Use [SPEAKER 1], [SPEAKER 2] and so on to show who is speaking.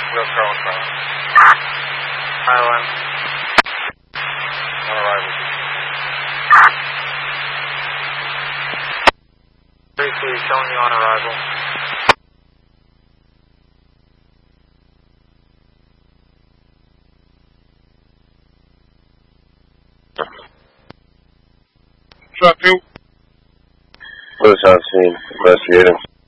[SPEAKER 1] West Carlin. Highline. On arrival. 3-2 showing you on arrival.
[SPEAKER 2] Truck 2.
[SPEAKER 3] What's on scene? Investigating.